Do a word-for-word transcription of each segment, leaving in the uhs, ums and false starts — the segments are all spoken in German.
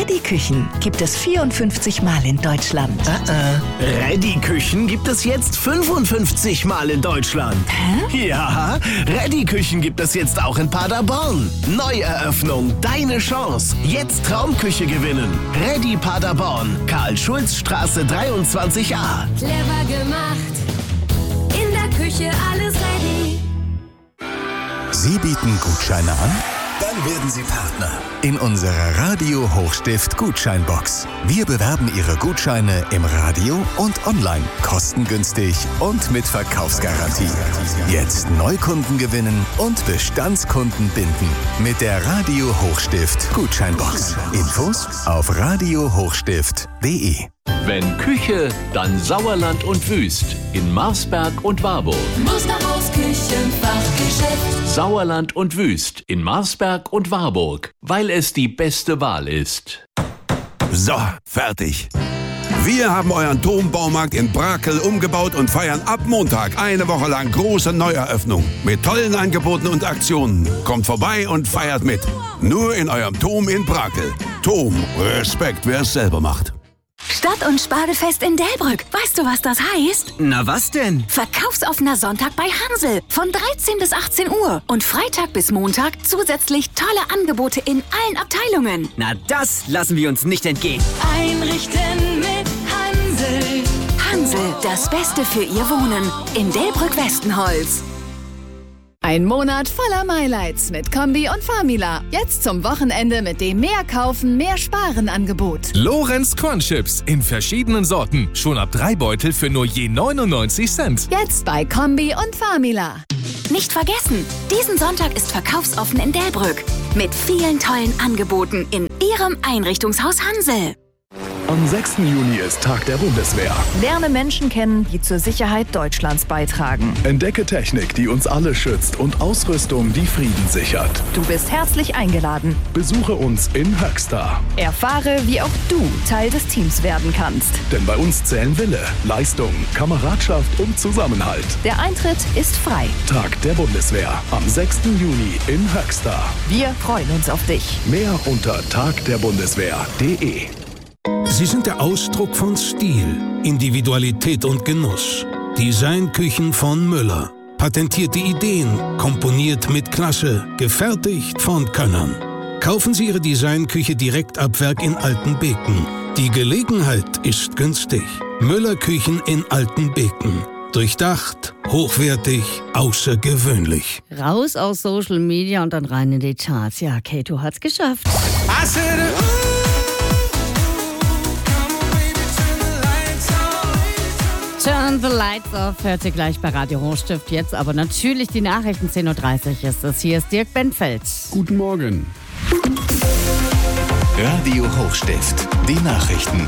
Reddy-Küchen gibt es vierundfünfzig Mal in Deutschland. Uh-uh. Reddy-Küchen gibt es jetzt fünfundfünfzig Mal in Deutschland. Hä? Ja, Reddy-Küchen gibt es jetzt auch in Paderborn. Neueröffnung, deine Chance. Jetzt Traumküche gewinnen. Reddy Paderborn, Karl-Schulz-Straße dreiundzwanzig a. Clever gemacht, in der Küche alles ready. Sie bieten Gutscheine an? Dann werden Sie Partner in unserer Radio Hochstift Gutscheinbox. Wir bewerben Ihre Gutscheine im Radio und online, kostengünstig und mit Verkaufsgarantie. Jetzt Neukunden gewinnen und Bestandskunden binden mit der Radio Hochstift Gutscheinbox. Infos auf radio hochstift punkt de. Wenn Küche, dann Sauerland und Wüst in Marsberg und Warburg. Musterhaus Küchenfachgeschäft. Sauerland und Wüst in Marsberg und Warburg, weil es die beste Wahl ist. So, fertig. Wir haben euren Turmbaumarkt in Brakel umgebaut und feiern ab Montag eine Woche lang große Neueröffnung. Mit tollen Angeboten und Aktionen. Kommt vorbei und feiert mit. Nur in eurem Turm in Brakel. Turm, Respekt, wer es selber macht. Stadt- und Spargelfest in Delbrück. Weißt du, was das heißt? Na was denn? Verkaufsoffener Sonntag bei Hansel. Von dreizehn bis achtzehn Uhr. Und Freitag bis Montag zusätzlich tolle Angebote in allen Abteilungen. Na das lassen wir uns nicht entgehen. Einrichten mit Hansel. Hansel, das Beste für Ihr Wohnen. In Delbrück-Westenholz. Ein Monat voller Highlights mit Kombi und Famila. Jetzt zum Wochenende mit dem Mehr kaufen, mehr sparen Angebot. Lorenz Cornchips in verschiedenen Sorten. Schon ab drei Beutel für nur je neunundneunzig Cent. Jetzt bei Kombi und Famila. Nicht vergessen, diesen Sonntag ist verkaufsoffen in Delbrück. Mit vielen tollen Angeboten in Ihrem Einrichtungshaus Hansel. Am sechsten Juni ist Tag der Bundeswehr. Lerne Menschen kennen, die zur Sicherheit Deutschlands beitragen. Entdecke Technik, die uns alle schützt und Ausrüstung, die Frieden sichert. Du bist herzlich eingeladen. Besuche uns in Höxter. Erfahre, wie auch du Teil des Teams werden kannst. Denn bei uns zählen Wille, Leistung, Kameradschaft und Zusammenhalt. Der Eintritt ist frei. Tag der Bundeswehr am sechsten Juni in Höxter. Wir freuen uns auf dich. Mehr unter tagderbundeswehr punkt de. Sie sind der Ausdruck von Stil, Individualität und Genuss. Designküchen von Müller. Patentierte Ideen, komponiert mit Klasse, gefertigt von Könnern. Kaufen Sie Ihre Designküche direkt ab Werk in Altenbeken. Die Gelegenheit ist günstig. Müller Küchen in Altenbeken. Durchdacht, hochwertig, außergewöhnlich. Raus aus Social Media und dann rein in die Charts. Ja, Kato hat's geschafft. Turn the lights off, hört ihr gleich bei Radio Hochstift. Jetzt aber natürlich die Nachrichten, zehn Uhr dreißig ist es. Hier ist Dirk Benfeld. Guten Morgen. Radio Hochstift, die Nachrichten.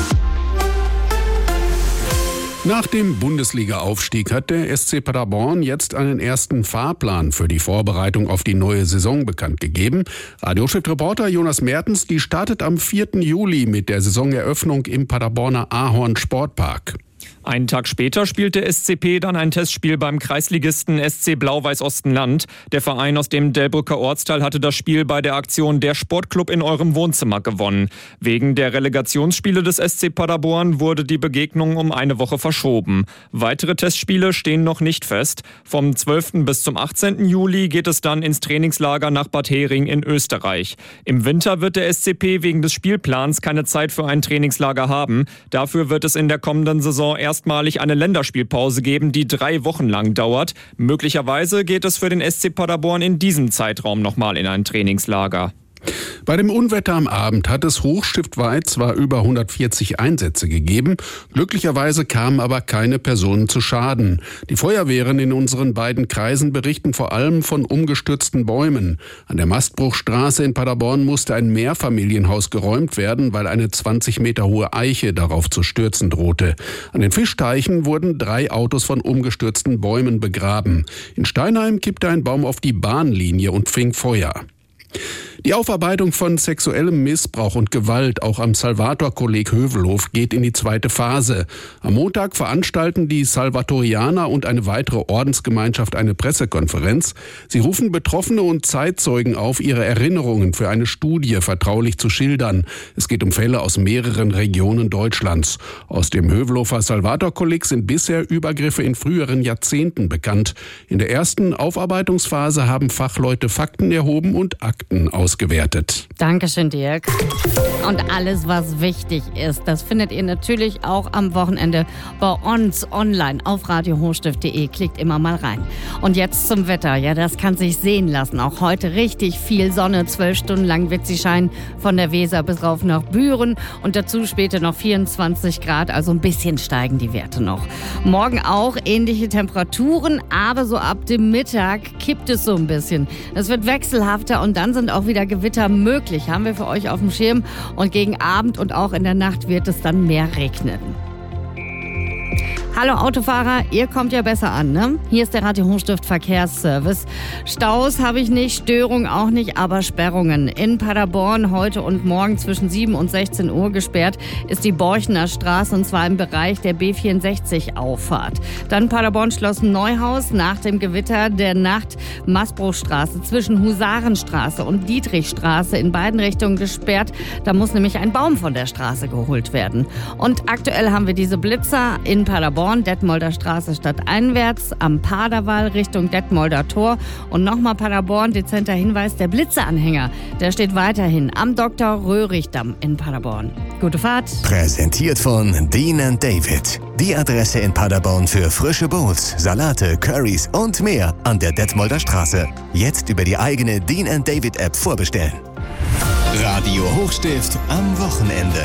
Nach dem Bundesliga-Aufstieg hat der S C Paderborn jetzt einen ersten Fahrplan für die Vorbereitung auf die neue Saison bekannt gegeben. Radio Hochstift-Reporter Jonas Mertens, die startet am vierten Juli mit der Saisoneröffnung im Paderborner Ahorn Sportpark. Einen Tag später spielt der S C P dann ein Testspiel beim Kreisligisten S C Blau-Weiß-Ostenland. Der Verein aus dem Delbrücker Ortsteil hatte das Spiel bei der Aktion Der Sportclub in eurem Wohnzimmer gewonnen. Wegen der Relegationsspiele des S C Paderborn wurde die Begegnung um eine Woche verschoben. Weitere Testspiele stehen noch nicht fest. Vom zwölften bis zum achtzehnten Juli geht es dann ins Trainingslager nach Bad Hering in Österreich. Im Winter wird der S C P wegen des Spielplans keine Zeit für ein Trainingslager haben. Dafür wird es in der kommenden Saison erst erstmalig eine Länderspielpause geben, die drei Wochen lang dauert. Möglicherweise geht es für den S C Paderborn in diesem Zeitraum nochmal in ein Trainingslager. Bei dem Unwetter am Abend hat es hochstiftweit zwar über hundertvierzig Einsätze gegeben, glücklicherweise kamen aber keine Personen zu Schaden. Die Feuerwehren in unseren beiden Kreisen berichten vor allem von umgestürzten Bäumen. An der Mastbruchstraße in Paderborn musste ein Mehrfamilienhaus geräumt werden, weil eine zwanzig Meter hohe Eiche darauf zu stürzen drohte. An den Fischteichen wurden drei Autos von umgestürzten Bäumen begraben. In Steinheim kippte ein Baum auf die Bahnlinie und fing Feuer. Die Aufarbeitung von sexuellem Missbrauch und Gewalt auch am Salvator-Kolleg Hövelhof geht in die zweite Phase. Am Montag veranstalten die Salvatorianer und eine weitere Ordensgemeinschaft eine Pressekonferenz. Sie rufen Betroffene und Zeitzeugen auf, ihre Erinnerungen für eine Studie vertraulich zu schildern. Es geht um Fälle aus mehreren Regionen Deutschlands. Aus dem Hövelhofer Salvator-Kolleg sind bisher Übergriffe in früheren Jahrzehnten bekannt. In der ersten Aufarbeitungsphase haben Fachleute Fakten erhoben und Akten ausgewertet. Ausgewertet. Dankeschön, Dirk. Und alles, was wichtig ist, das findet ihr natürlich auch am Wochenende bei uns online auf radio hochstift punkt de. Klickt immer mal rein. Und jetzt zum Wetter. Ja, das kann sich sehen lassen. Auch heute richtig viel Sonne. Zwölf Stunden lang wird sie scheinen von der Weser bis rauf nach Büren. Und dazu später noch vierundzwanzig Grad. Also ein bisschen steigen die Werte noch. Morgen auch ähnliche Temperaturen, aber so ab dem Mittag kippt es so ein bisschen. Es wird wechselhafter und dann sind auch wieder Gewitter möglich, haben wir für euch auf dem Schirm. Und gegen Abend und auch in der Nacht wird es dann mehr regnen. Hallo Autofahrer, ihr kommt ja besser an, ne? Hier ist der Radio Hochstift Verkehrsservice. Staus habe ich nicht, Störung auch nicht, aber Sperrungen. In Paderborn heute und morgen zwischen sieben und sechzehn Uhr gesperrt ist die Borchner Straße und zwar im Bereich der B vierundsechzig Auffahrt. Dann Paderborn-Schloss Neuhaus nach dem Gewitter der Nacht Maßbruchstraße zwischen Husarenstraße und Dietrichstraße in beiden Richtungen gesperrt. Da muss nämlich ein Baum von der Straße geholt werden. Und aktuell haben wir diese Blitzer in Paderborn. Detmolder Straße stadteinwärts, am Paderwall Richtung Detmolder Tor und nochmal Paderborn, dezenter Hinweis, der Blitzeranhänger, der steht weiterhin am Doktor Röhrig-Damm in Paderborn. Gute Fahrt. Präsentiert von Dean and David. Die Adresse in Paderborn für frische Bowls, Salate, Currys und mehr an der Detmolder Straße. Jetzt über die eigene Dean and David App vorbestellen. Radio Hochstift am Wochenende.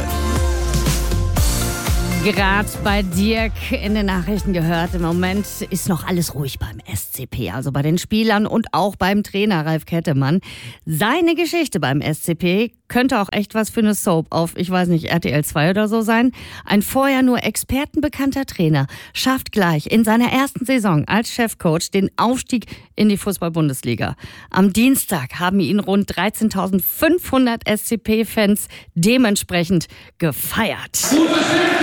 Gerade bei Dirk in den Nachrichten gehört, im Moment ist noch alles ruhig beim S C P, also bei den Spielern und auch beim Trainer Ralf Kettemann. Seine Geschichte beim S C P könnte auch echt was für eine Soap auf, ich weiß nicht, R T L zwei oder so sein. Ein vorher nur expertenbekannter Trainer schafft gleich in seiner ersten Saison als Chefcoach den Aufstieg in die Fußball-Bundesliga. Am Dienstag haben ihn rund dreizehntausendfünfhundert S C P-Fans dementsprechend gefeiert.